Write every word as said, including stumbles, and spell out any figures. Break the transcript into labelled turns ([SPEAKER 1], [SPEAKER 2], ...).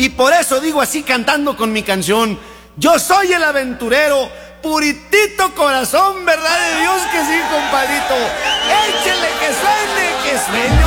[SPEAKER 1] Y por eso digo así cantando con mi canción: yo soy el aventurero, puritito corazón, verdad de Dios que sí, compadrito. Échele que suene, que suene.